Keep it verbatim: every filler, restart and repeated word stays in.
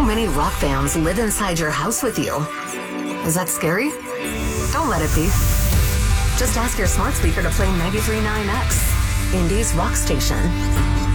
many rock fans live inside your house with you. Is that scary? Don't let it be. Just ask your smart speaker to play ninety-three point nine X, Indy's rock station.